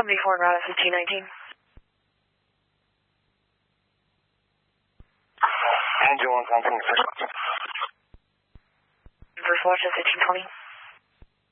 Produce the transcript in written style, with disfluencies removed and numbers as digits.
Company 4 route 1519. Angel 1 confirming first watch. First watch is 1520.